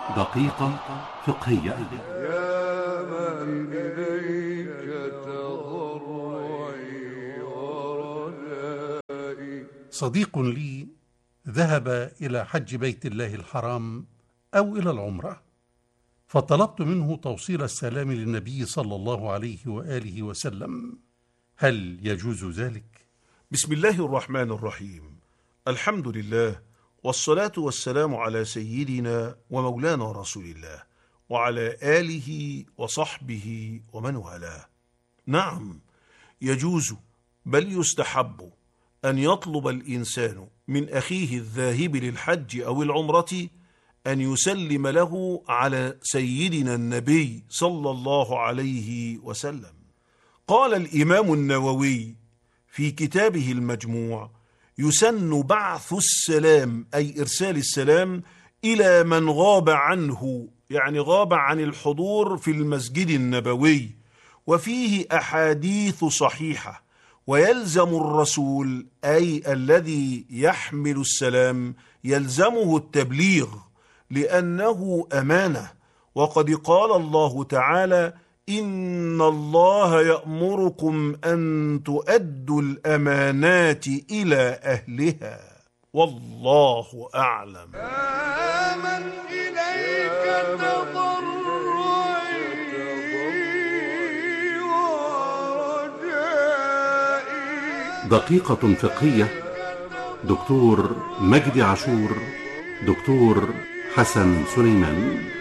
دقيقة فقهية. يا من إليك تضرعي ورجائي. صديق لي ذهب إلى حج بيت الله الحرام أو إلى العمرة، فطلبت منه توصيل السلام للنبي صلى الله عليه وآله وسلم. هل يجوز ذلك؟ بسم الله الرحمن الرحيم. الحمد لله، والصلاة والسلام على سيدنا ومولانا رسول الله وعلى آله وصحبه ومن والاه. نعم، يجوز بل يستحب أن يطلب الإنسان من أخيه الذاهب للحج أو العمرة أن يسلم له على سيدنا النبي صلى الله عليه وسلم. قال الإمام النووي في كتابه المجموع: يسن بعث السلام، أي إرسال السلام إلى من غاب عنه، يعني غاب عن الحضور في المسجد النبوي، وفيه أحاديث صحيحة، ويلزم الرسول أي الذي يحمل السلام يلزمه التبليغ لأنه أمانة. وقد قال الله تعالى: إن الله يأمركم أن تؤدوا الأمانات إلى أهلها، والله أعلم. من إليك تضرعي ورجائي. دقيقة فقهية. دكتور مجدي عاشور، دكتور حسن سليمان.